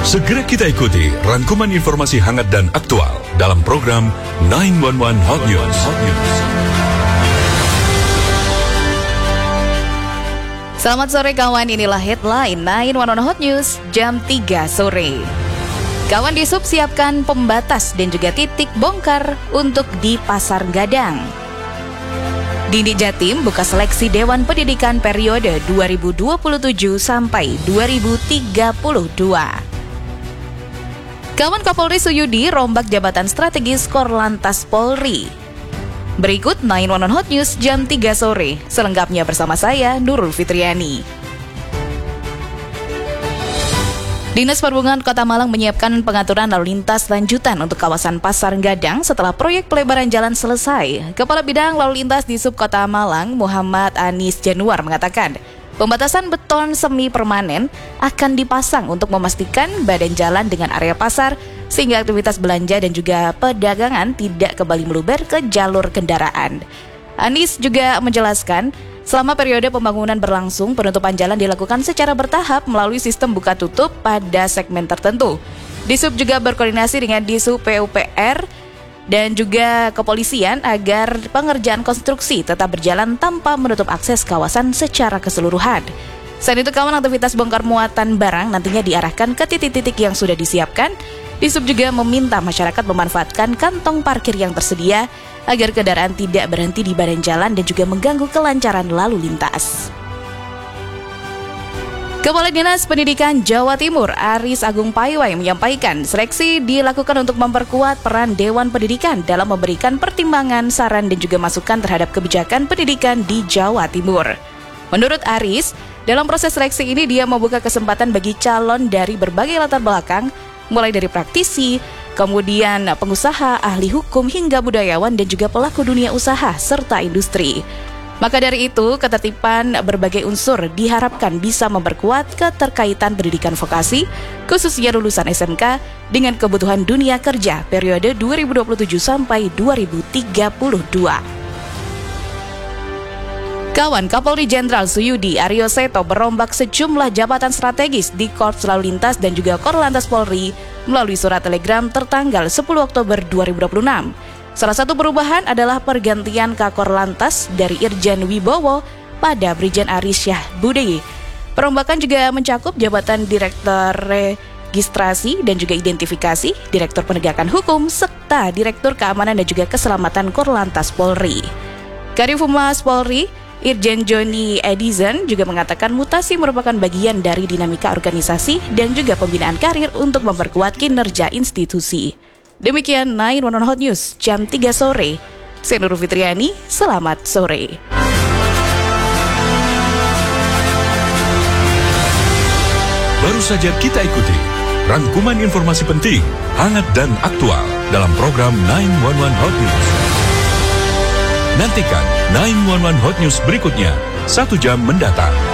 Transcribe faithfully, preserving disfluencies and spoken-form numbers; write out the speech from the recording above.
Segera kita ikuti rangkuman informasi hangat dan aktual dalam program sembilan satu satu Hot News. Hot News. Selamat sore kawan, inilah headline sembilan satu satu Hot News jam tiga sore. Kawan di Sub siapkan pembatas dan juga titik bongkar untuk di Pasar Gadang. Dindi Jatim buka seleksi Dewan Pendidikan periode dua ribu dua puluh tujuh sampai dua ribu tiga puluh dua. Kawan Kapolri Suyudi rombak jabatan strategis Korlantas Polri. Berikut sembilan satu satu Hot News jam tiga sore. Selengkapnya bersama saya, Nurul Fitriani. Dinas Perhubungan Kota Malang menyiapkan pengaturan lalu lintas lanjutan untuk kawasan Pasar Gadang setelah proyek pelebaran jalan selesai. Kepala Bidang Lalu Lintas di Sub Kota Malang, Muhammad Anis Januar mengatakan, pembatasan beton semi permanen akan dipasang untuk memastikan badan jalan dengan area pasar sehingga aktivitas belanja dan juga perdagangan tidak kembali meluber ke jalur kendaraan. Anis juga menjelaskan, selama periode pembangunan berlangsung, penutupan jalan dilakukan secara bertahap melalui sistem buka tutup pada segmen tertentu. Disub juga berkoordinasi dengan Disub P U P R dan juga kepolisian agar pengerjaan konstruksi tetap berjalan tanpa menutup akses kawasan secara keseluruhan. Selain itu, kawan aktivitas bongkar muatan barang nantinya diarahkan ke titik-titik yang sudah disiapkan. Disub juga meminta masyarakat memanfaatkan kantong parkir yang tersedia agar kendaraan tidak berhenti di badan jalan dan juga mengganggu kelancaran lalu lintas. Kepala Dinas Pendidikan Jawa Timur, Aris Agung Paiwai menyampaikan, seleksi dilakukan untuk memperkuat peran Dewan Pendidikan dalam memberikan pertimbangan, saran dan juga masukan terhadap kebijakan pendidikan di Jawa Timur. Menurut Aris, dalam proses seleksi ini dia membuka kesempatan bagi calon dari berbagai latar belakang, mulai dari praktisi, kemudian pengusaha, ahli hukum, hingga budayawan dan juga pelaku dunia usaha serta industri. Maka dari itu, ketertiban berbagai unsur diharapkan bisa memperkuat keterkaitan pendidikan vokasi, khususnya lulusan S M K, dengan kebutuhan dunia kerja periode dua ribu dua puluh tujuh sampai dua ribu tiga puluh dua. Kawan Kapolri Jenderal Suyudi Aryo Seto berombak sejumlah jabatan strategis di Korps Lalu Lintas dan juga Korlantas Polri melalui surat telegram tertanggal sepuluh Oktober dua ribu dua puluh enam. Salah satu perubahan adalah pergantian Kakor Lantas dari Irjen Wibowo pada Brigjen Arisyah Budi. Perombakan juga mencakup jabatan Direktur Registrasi dan juga Identifikasi, Direktur Penegakan Hukum, serta Direktur Keamanan dan juga Keselamatan Korlantas Polri. Kadif Humas Polri, Irjen Joni Edison juga mengatakan mutasi merupakan bagian dari dinamika organisasi dan juga pembinaan karir untuk memperkuat kinerja institusi. Demikian sembilan satu satu Hot News jam tiga sore. Saya Nurul Fitriani, selamat sore. Baru saja kita ikuti rangkuman informasi penting, hangat dan aktual dalam program sembilan satu satu Hot News. Nantikan sembilan satu satu Hot News berikutnya satu jam mendatang.